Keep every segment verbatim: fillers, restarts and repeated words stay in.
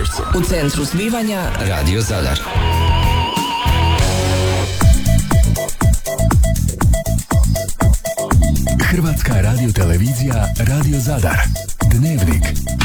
Karlovcu. U centru zbivanja Radio Zadar. Hrvatska radiotelevizija Radio Zadar. Dnevnik.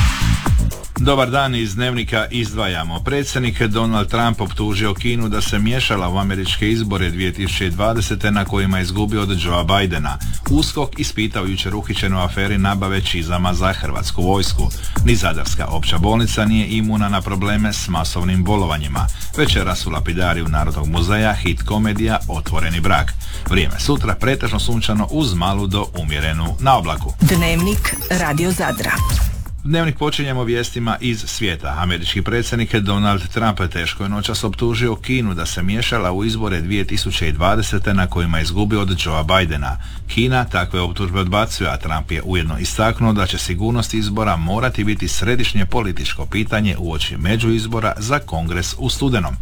Dobar dan, iz Dnevnika izdvajamo. Predsjednik Donald Trump optužio Kinu da se miješala u američke izbore dvije tisuće dvadesete na kojima je izgubio od Joea Bidena. USKOK ispitao jučer uhićenu aferi nabave čizama za hrvatsku vojsku. Ni Zadarska opća bolnica nije imuna na probleme s masovnim bolovanjima. Večeras u lapidariju Narodnog muzeja hit komedija Otvoreni brak. Vrijeme sutra pretežno sunčano uz malu do umjerenu na oblaku. Dnevnik Radio Zadra. Dnevnik počinjemo vijestima iz svijeta. Američki predsjednik Donald Trump teško je noćas optužio Kinu da se miješala u izbore dvije tisuće dvadesete na kojima je izgubio od Joea Bidena. Kina takve optužbe odbacuje, a Trump je ujedno istaknuo da će sigurnost izbora morati biti središnje političko pitanje uoči međuizbora za Kongres u studenom.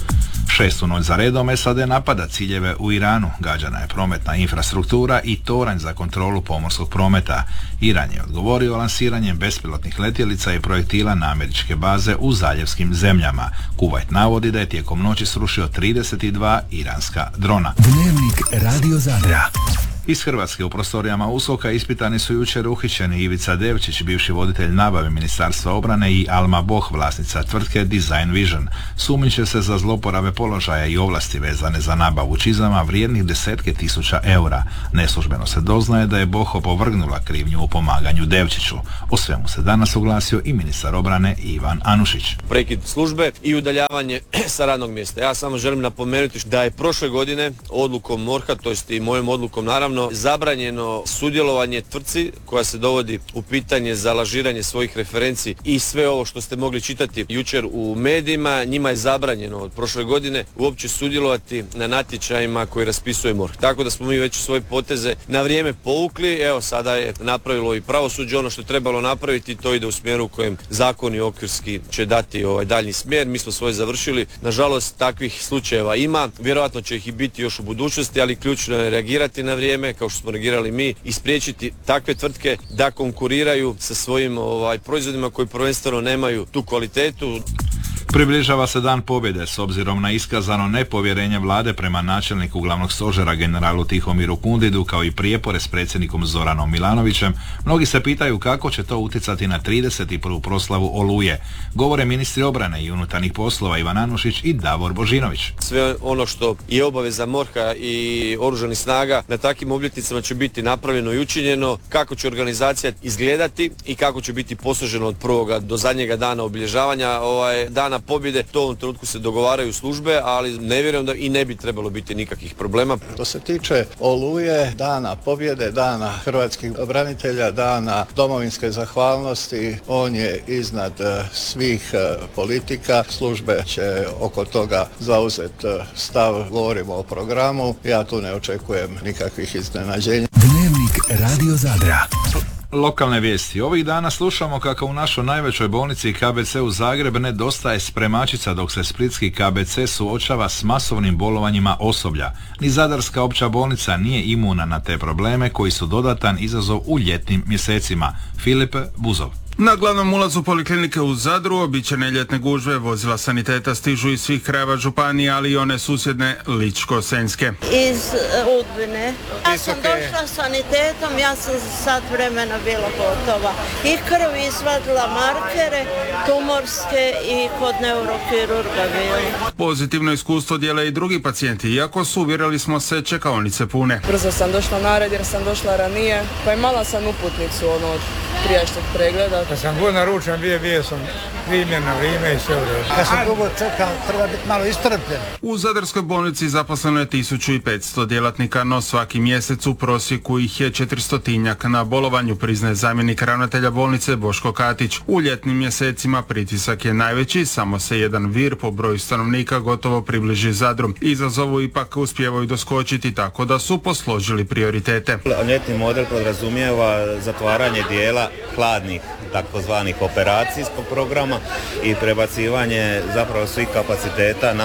Šestu noć za redom S A D napada ciljeve u Iranu, gađana je prometna infrastruktura i toranj za kontrolu pomorskog prometa. Iran je odgovorio lansiranjem bespilotnih letjelica i projektila na američke baze u zaljevskim zemljama. Kuvajt navodi da je tijekom noći srušio trideset dva iranska drona. Dnevnik Radio Zadra. Iz Hrvatske u prostorijama USKOK-a ispitani su jučer uhićeni Ivica Devčić, bivši voditelj nabave Ministarstva obrane, i Alma Boh, vlasnica tvrtke Design Vision. Sumnjiče se za zloporabe položaja i ovlasti vezane za nabavu čizama vrijednih desetke tisuća eura. Neslužbeno se doznaje da je Boh opovrgnula krivnju u pomaganju Devčiću. O svemu se danas oglasio i ministar obrane Ivan Anušić. Prekid službe i udaljavanje sa radnog mjesta. Ja samo želim napomenuti da je prošle godine odlukom MORH-a, to jest i mojom odlukom naravno, zabranjeno sudjelovanje tvrtci koja se dovodi u pitanje za lažiranje svojih referenci i sve ovo što ste mogli čitati jučer u medijima. Njima je zabranjeno od prošle godine uopće sudjelovati na natječajima koji raspisuje MORH. Tako da smo mi već svoje poteze na vrijeme povukli. Evo, sada je napravilo i pravosuđe ono što je trebalo napraviti, to ide u smjeru u kojem zakoni okvirski će dati ovaj daljnji smjer. Mi smo svoje završili. Nažalost, takvih slučajeva ima. Vjerojatno će ih i biti još u budućnosti, ali ključno je reagirati na vrijeme, kao što smo reagirali mi, i spriječiti takve tvrtke da konkuriraju sa svojim ovaj, proizvodima koji prvenstveno nemaju tu kvalitetu. Približava se dan pobjede. S obzirom na iskazano nepovjerenje vlade prema načelniku glavnog stožera generalu Tihomiru Kundidu, kao i prijepore s predsjednikom Zoranom Milanovićem, mnogi se pitaju kako će to utjecati na trideset prvu proslavu Oluje. Govore ministri obrane i unutarnjih poslova Ivan Anušić i Davor Božinović. Sve ono što je obaveza MORH-a i oružanih snaga na takvim obljetnicama će biti napravljeno i učinjeno, kako će organizacija izgledati i kako će biti posloženo od prvoga do zadnjega dana obilježavanja ovaj, dana pobjede. To u ovom trenutku se dogovaraju službe, ali ne vjerujem da i ne bi trebalo biti nikakvih problema. Što se tiče Oluje, dana pobjede, dana hrvatskih branitelja, dana domovinske zahvalnosti, on je iznad svih politika. Službe će oko toga zauzeti stav, govorimo o programu. Ja tu ne očekujem nikakvih iznenađenja. Dnevnik Radio Zadra. Lokalne vijesti. Ovih dana slušamo kako u našoj najvećoj bolnici K B C u Zagreb nedostaje spremačica, dok se splitski K B C suočava s masovnim bolovanjima osoblja. Ni Zadarska opća bolnica nije imuna na te probleme koji su dodatan izazov u ljetnim mjesecima. Filip Buzov. Na glavnom ulazu poliklinike u Zadru običajne ljetne gužve, vozila saniteta stižu iz svih krajeva županije, ali i one susjedne Ličko-senjske. Iz Udbine. Ja sam došla sanitetom, ja sam za sat vremena bila gotova. I krv izvadila, markere, tumorske i kod neurokirurga bili. Pozitivno iskustvo dijele i drugi pacijenti, iako su, uvjerili smo se, čekaonice pune. Brzo sam došla na red jer sam došla ranije, pa imala sam uputnicu ono od prijašnjeg pregleda. Kad sam god naručen bio, bio sam primjen na vrijeme i sve u redu. Ja sam dugo čekao, treba biti malo istrpljen. U Zadarskoj bolnici zaposleno je tisuću petsto djelatnika, no svaki mjesec u prosjeku ih je četiristotinjak na bolovanju, priznaje zamjenik ravnatelja bolnice Boško Katić. U ljetnim mjesecima pritisak je najveći, samo se jedan vir po broju stanovnika gotovo približi Zadru. Izazovu ipak uspijevaju doskočiti, tako da su posložili prioritete. Ljetni model podrazumijeva zatvaranje dijela hladnih takozvanih operacijskog programa i prebacivanje zapravo svih kapaciteta na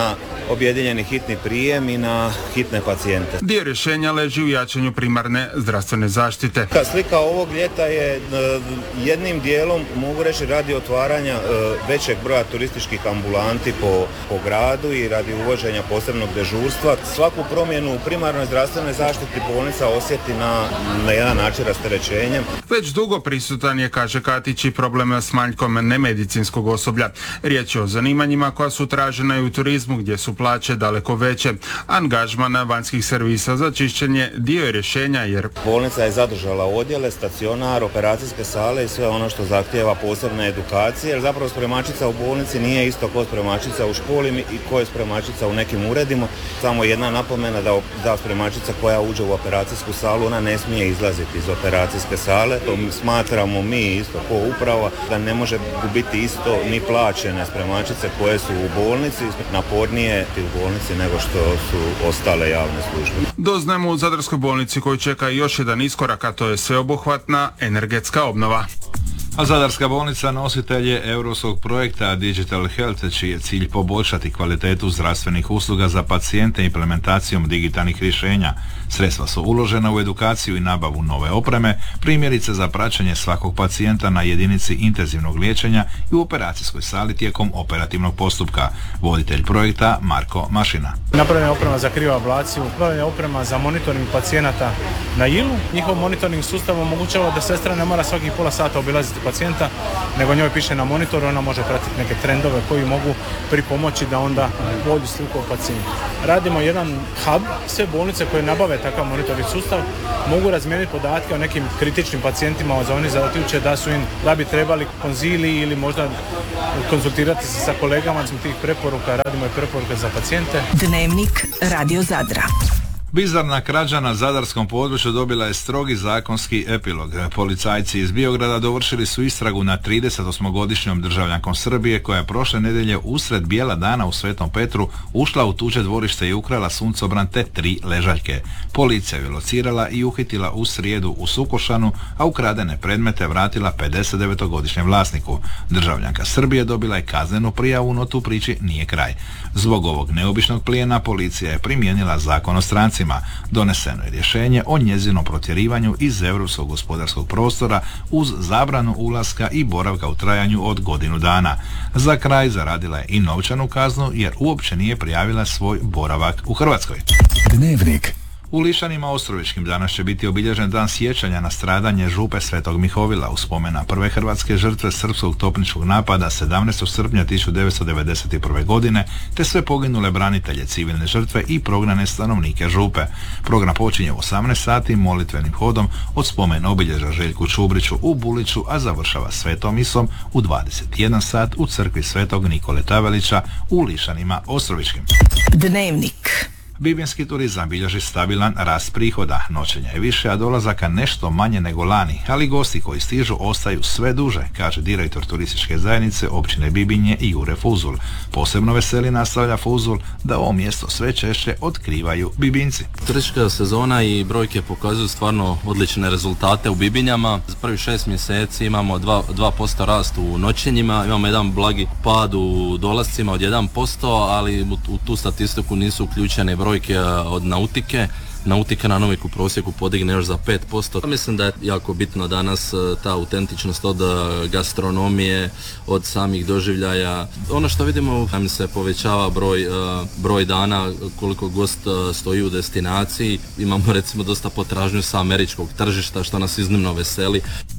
objedinjeni hitni prijem i na hitne pacijente. Dio rješenja leži u jačanju primarne zdravstvene zaštite. Slika ovog ljeta je jednim dijelom, mogu reći, radi otvaranja većeg broja turističkih ambulanti po, po gradu i radi uvođenja posebnog dežurstva. Svaku promjenu u primarnoj zdravstvenoj zaštiti bolnica osjeti na, na jedan način rasterećenjem. Već dugo prisutan je, kaže Katić, i problem s manjkom nemedicinskog osoblja. Riječ je o zanimanjima koja su tražena i u turizmu gdje su plaće daleko veće. Angažman vanjskih servisa za čišćenje dio je rješenja jer bolnica je zadržala odjele, stacionar, operacijske sale i sve ono što zahtijeva posebne edukacije, jer zapravo spremačica u bolnici nije isto kao spremačica u školi i ko je spremačica u nekim uredima. Samo jedna napomena da, da spremačica koja uđe u operacijsku salu, ona ne smije izlaziti iz operacijske sale. To smatramo mi isto ko uprava da ne može biti isto ni plaćene spremačice koje su u bolnici, napornije u bolnici nego što su ostale javne službe. Doznajemo u Zadarskoj bolnici koju čeka još jedan iskorak, a to je sveobuhvatna energetska obnova. A Zadarska bolnica nositelj je europskog projekta Digital Health, čiji je cilj poboljšati kvalitetu zdravstvenih usluga za pacijente implementacijom digitalnih rješenja. Sredstva su uložena u edukaciju i nabavu nove opreme, primjerice za praćenje svakog pacijenta na jedinici intenzivnog liječenja i u operacijskoj sali tijekom operativnog postupka. Voditelj projekta Marko Mašina. Napravljena je oprema za krioablaciju, napravljena je oprema za monitoring pacijenata na I L U. Njihov monitoring sustav omogućava da sestra ne mora svakih pola sata obilaziti pacijenta, nego njoj piše na monitoru, ona može pratiti neke trendove koji mogu pripomoći da onda vodi sliku o pacijentu. Radimo jedan hub, sve bolnice koje nabave takav monitoring sustav mogu razmijeniti podatke o nekim kritičnim pacijentima za oni zaključe da su im, da bi trebali konziliji ili možda konzultirati se sa kolegama tih preporuka, radimo i preporuke za pacijente. Dnevnik Radio Zadra. Bizarna krađa na zadarskom području dobila je strogi zakonski epilog. Policajci iz Biograda dovršili su istragu nad tridesetosmogodišnjom državljankom Srbije koja je prošle nedjelje usred bijela dana u Svetom Petru ušla u tuđe dvorište i ukrala suncobran te tri ležaljke. Policija je locirala i uhitila u srijedu u Sukošanu, a ukradene predmete vratila pedesetdevetogodišnjem vlasniku. Državljanka Srbije dobila je kaznenu prijavu, no tu priči nije kraj. Zbog ovog neobičnog plijena policija je primijenila zakon o strancima. Doneseno je rješenje o njezinom protjerivanju iz europskog gospodarskog prostora uz zabranu ulaska i boravka u trajanju od godinu dana. Za kraj zaradila je i novčanu kaznu jer uopće nije prijavila svoj boravak u Hrvatskoj. Dnevnik. U Lišanima Ostrovičkim danas će biti obilježen dan sjećanja na stradanje župe Svetog Mihovila u spomen na prve hrvatske žrtve srpskog topničkog napada sedamnaestog srpnja tisuću devetsto devedeset prve. godine, te sve poginule branitelje, civilne žrtve i prognane stanovnike župe. Program počinje u osamnaest sati molitvenim hodom od spomen obilježa Željku Čubriću u Buliću, a završava svetom misom u dvadeset jedan sat u crkvi Svetog Nikole Tavelića u Lišanima Ostrovičkim. Dnevnik. Bibinski turizam bilježi stabilan rast prihoda, noćenja je više, a dolazaka nešto manje nego lani, ali gosti koji stižu ostaju sve duže, kaže direktor turističke zajednice općine Bibinje Jure Fuzul. Posebno veseli, nastavlja Fuzul, da ovo mjesto sve češće otkrivaju Bibinci. Turistička sezona i brojke pokazuju stvarno odlične rezultate u Bibinjama. Za prvih šest mjeseci imamo dva posto rast u noćenjima, imamo jedan blagi pad u dolascima od jedan posto, ali u tu statistiku nisu uključene brojke od nautike. Nautika na Noviku prosjeku podigne još za pet posto. Mislim da je jako bitno danas ta autentičnost od gastronomije, od samih doživljaja. Ono što vidimo, nam se povećava broj, broj dana koliko gost stoji u destinaciji. Imamo recimo dosta potražnju sa američkog tržišta, što nas iznimno veseli.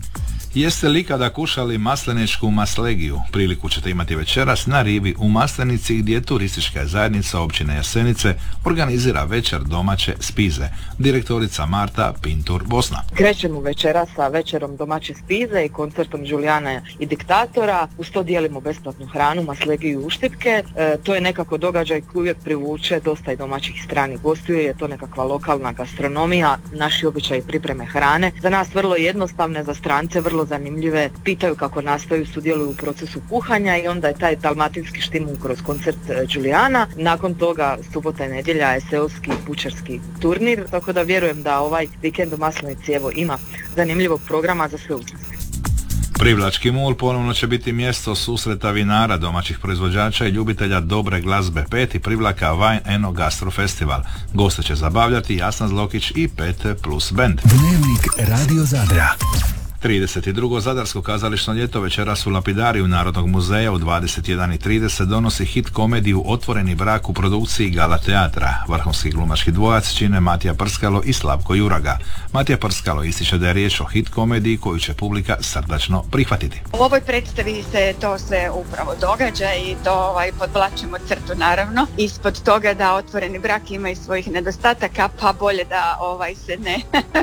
Jeste li ikada kušali masleničku maslegiju? Priliku ćete imati večeras na rivi u Maslenici, gdje turistička zajednica općine Jasenice organizira večer domaće spize. Direktorica Marta Pintur Bosna. Krećemo večeras sa večerom domaće spize i koncertom Đulijana i Diktatora. Uz to dijelimo besplatnu hranu, maslegiju i uštipke. E, to je nekako događaj koji uvijek privuče dosta i domaćih stranih gostiju. Je to nekakva lokalna gastronomija, naši običaji pripreme hrane. Za nas vrlo jednostavne, za strance vrlo zanimljive, pitaju kako nastaju, sudjeluju u procesu kuhanja i onda je taj dalmatinski štimung kroz koncert Đulijana. Nakon toga subota i nedjelja je seoski pučarski turnir, tako da vjerujem da ovaj vikend u Maslenici evo ima zanimljivog programa za sve učesnike. Privlački mul ponovno će biti mjesto susreta vinara, domaćih proizvođača i ljubitelja dobre glazbe. Peti Privlaka Wine Eno Gastro Festival. Goste će zabavljati Jasna Zlokić i pet plus band. Dnevnik Radio Zadra. trideset drugo Zadarsko kazališno ljeto večeras u Lapidariju Narodnog muzeja u dvadeset jedan i trideset donosi hit komediju Otvoreni brak u produkciji Gala teatra. Vrhunski glumački dvojac čine Matija Prskalo i Slavko Juraga. Matija Prskalo ističe da je riječ o hit komediji koju će publika srdačno prihvatiti. U ovoj predstavi se to sve upravo događa i to ovaj, podvlačimo crtu naravno. Ispod toga da otvoreni brak ima i svojih nedostataka, pa bolje da ovaj, se ne,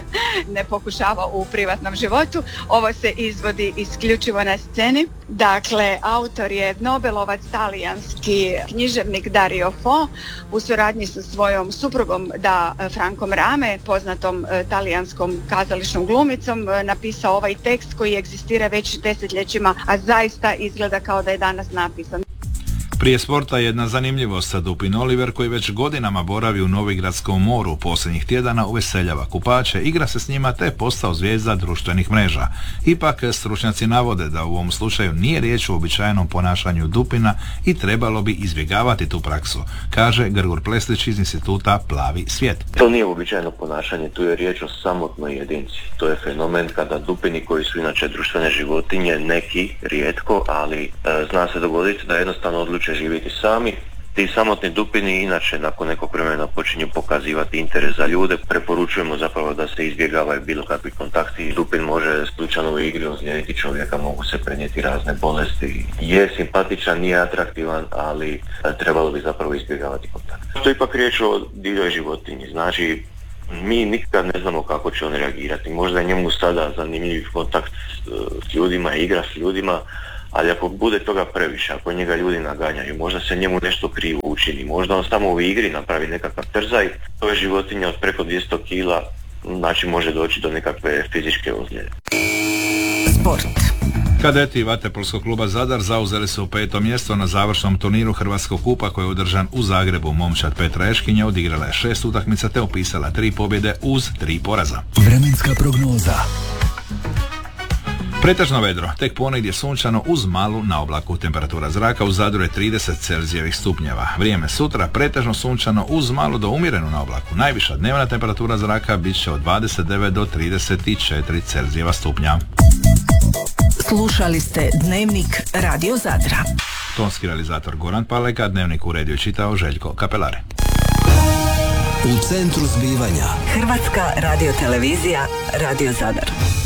ne pokušava u privatnom životu. Ovo se izvodi isključivo na sceni. Dakle, autor je Nobelovac talijanski književnik Dario Fo u suradnji sa svojom suprugom da Frankom Rame, poznatom talijanskom kazališnom glumicom, napisao ovaj tekst koji egzistira već desetljećima, a zaista izgleda kao da je danas napisan. Prije sporta jedna zanimljivost. Dupin Oliver, koji već godinama boravi u Novigradskom moru, posljednjih tjedana uveseljava kupače, igra se s njima te je postao zvijezda društvenih mreža. Ipak stručnjaci navode da u ovom slučaju nije riječ o uobičajenom ponašanju dupina i trebalo bi izbjegavati tu praksu, kaže Grgur Pleslić iz instituta Plavi svijet. To nije uobičajeno ponašanje, tu je riječ o samotnoj jedinci. To je fenomen kada dupini, koji su inače društvene životinje, neki rijetko, ali e, zna se dogoditi da jednostavno odluče živjeti sami. Ti samotni dupini inače nakon nekog vremena počinju pokazivati interes za ljude. Preporučujemo zapravo da se izbjegavaju bilo kakvi kontakti. Dupin može slučajno u igri ozlijediti čovjeka, mogu se prenijeti razne bolesti. Je simpatičan, nije atraktivan, ali trebalo bi zapravo izbjegavati kontakt. To je ipak riječ o divljoj životinji, znači mi nikad ne znamo kako će on reagirati. Možda je njemu sada zanimljiv kontakt s ljudima, igra s ljudima, ali ako bude toga previše, ako njega ljudi naganjaju, možda se njemu nešto krivo učini, možda on samo u igri napravi nekakav trzaj, to je životinja od preko dvjesto kila, znači može doći do nekakve fizičke ozljede. Sport. Kadeti vaterpolskog kluba Zadar zauzeli su peto mjesto na završnom turniru Hrvatskog kupa koji je održan u Zagrebu. Momčad Petra Eškinja odigrala je šest utakmica te upisala tri pobjede uz tri poraza. Vremenska prognoza. Pretežno vedro, tek ponegdje sunčano uz malu na oblaku. Temperatura zraka u Zadru je trideset Celzijevih stupnjeva. Vrijeme sutra pretežno sunčano uz malo do umjerenu na oblaku. Najviša dnevna temperatura zraka bit će od dvadeset devet do trideset četiri Celzijeva stupnja. Slušali ste Dnevnik Radio Zadra. Tonski realizator Goran Paleka, Dnevnik uredio i čitao Željko Kapelari. U centru zbivanja Hrvatska radiotelevizija Radio Zadar.